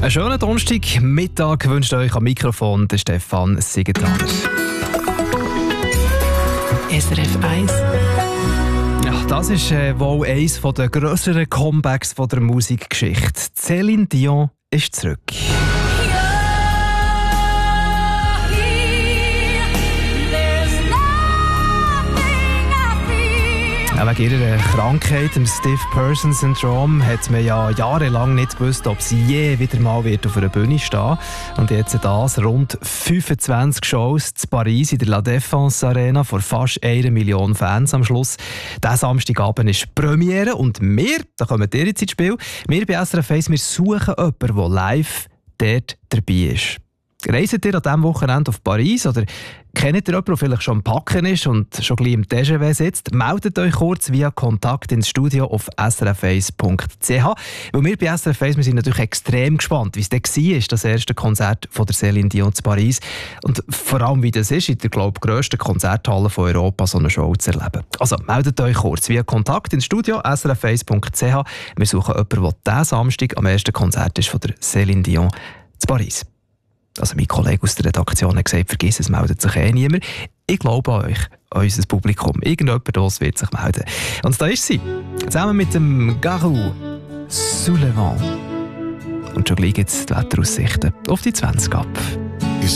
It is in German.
Einen schönen Donnerstagmittag wünscht euch am Mikrofon der Stefan Siegenthaler. SRF 1. Ja, das ist wohl eines der grösseren Comebacks der Musikgeschichte. Céline Dion ist zurück. Wegen ihrer Krankheit, dem Stiff-Person-Syndrom, hat man ja jahrelang nicht gewusst, ob sie je wieder mal wird auf einer Bühne stehen. Und jetzt das, rund 25 Shows in Paris in der La Défense Arena vor fast 1 Million Fans am Schluss. Diesen Samstagabend ist Premiere und wir, da kommen ihr jetzt ins Spiel, wir bei SRF 1, wir suchen jemanden, der live dort dabei ist. Reiset ihr an diesem Wochenende auf Paris oder kennt ihr jemanden, der vielleicht schon am Packen ist und schon gleich im TGV sitzt? Meldet euch kurz via Kontakt ins Studio auf srf1.ch. Weil wir bei SRF 1, wir sind natürlich extrem gespannt, wie es dann war, das erste Konzert von der Céline Dion zu Paris. Und vor allem, wie das ist, in der, glaube ich, grössten Konzerthalle von Europa so eine Show zu erleben. Also meldet euch kurz via Kontakt ins Studio srf1.ch. Wir suchen jemanden, der diesen Samstag am ersten Konzert ist von der Céline Dion zu Paris. Also mein Kollege aus der Redaktion hat gesagt, vergiss es, meldet sich niemand. Ich glaube an euch, an unser Publikum. Irgendjemand aus wird sich melden. Und da ist sie, zusammen mit dem Garou Soulevant. Und schon gleich jetzt die Wetteraussichten auf die 20 ab.